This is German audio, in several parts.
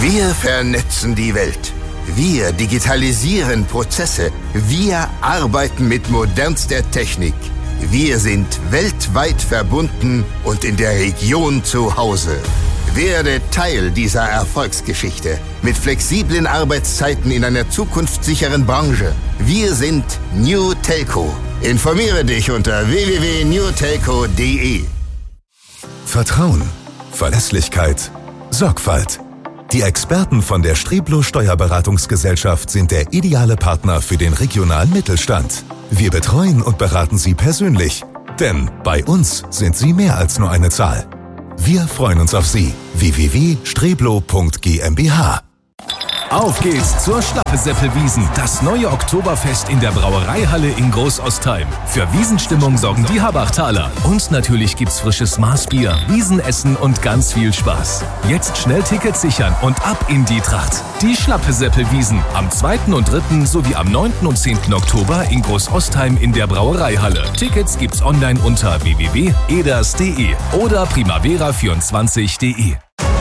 Wir vernetzen die Welt. Wir digitalisieren Prozesse. Wir arbeiten mit modernster Technik. Wir sind weltweit verbunden und in der Region zu Hause. Werde Teil dieser Erfolgsgeschichte mit flexiblen Arbeitszeiten in einer zukunftssicheren Branche. Wir sind New Telco. Informiere dich unter www.newtelco.de. Vertrauen, Verlässlichkeit, Sorgfalt. Die Experten von der Streblo Steuerberatungsgesellschaft sind der ideale Partner für den regionalen Mittelstand. Wir betreuen und beraten Sie persönlich, denn bei uns sind Sie mehr als nur eine Zahl. Wir freuen uns auf Sie. www.streblo.gmbh. Auf geht's zur Schlappeseppelwiesen, das neue Oktoberfest in der Brauereihalle in Großostheim. Für Wiesenstimmung sorgen die Habachtaler. Und natürlich gibt's frisches Maßbier, Wiesenessen und ganz viel Spaß. Jetzt schnell Tickets sichern und ab in die Tracht. Die Schlappeseppelwiesen am 2. und 3. sowie am 9. und 10. Oktober in Großostheim in der Brauereihalle. Tickets gibt's online unter www.eders.de oder primavera24.de.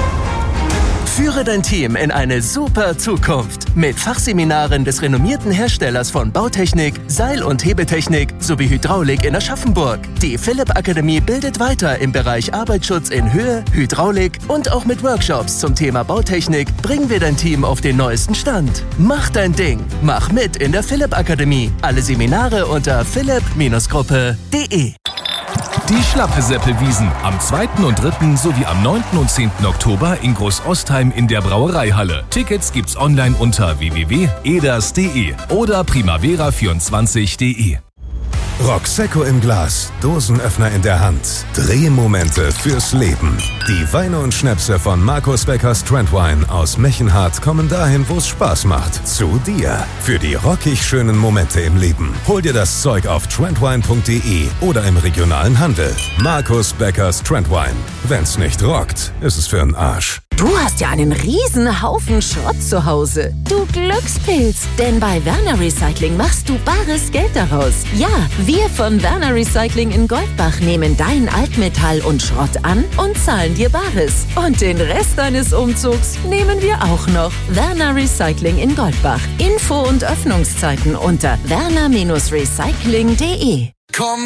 Führe dein Team in eine super Zukunft mit Fachseminaren des renommierten Herstellers von Bautechnik, Seil- und Hebetechnik sowie Hydraulik in Aschaffenburg. Die Philipp Akademie bildet weiter im Bereich Arbeitsschutz in Höhe, Hydraulik und auch mit Workshops zum Thema Bautechnik bringen wir dein Team auf den neuesten Stand. Mach dein Ding. Mach mit in der Philipp Akademie. Alle Seminare unter philipp-gruppe.de. Die Schlappeseppelwiesen am 2. und 3. sowie am 9. und 10. Oktober in Großostheim in der Brauereihalle. Tickets gibt's online unter www.eders.de oder primavera24.de. Roxecco im Glas, Dosenöffner in der Hand, Drehmomente fürs Leben. Die Weine und Schnäpse von Markus Beckers Trendwine aus Mechenhardt kommen dahin, wo es Spaß macht. Zu dir. Für die rockig schönen Momente im Leben. Hol dir das Zeug auf trendwine.de oder im regionalen Handel. Markus Beckers Trendwine. Wenn's nicht rockt, ist es für'n Arsch. Du hast ja einen riesen Haufen Schrott zu Hause. Du Glückspilz. Denn bei Werner Recycling machst du bares Geld daraus. Ja, wir von Werner Recycling in Goldbach nehmen dein Altmetall und Schrott an und zahlen dir Bares. Und den Rest deines Umzugs nehmen wir auch noch. Werner Recycling in Goldbach. Info und Öffnungszeiten unter werner-recycling.de.